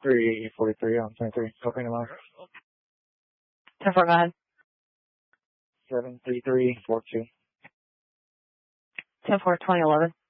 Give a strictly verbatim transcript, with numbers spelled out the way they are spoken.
three forty-three on twenty-three. Cocaine Mile. ten four, go ahead. seven three three four two. ten four, twenty eleven.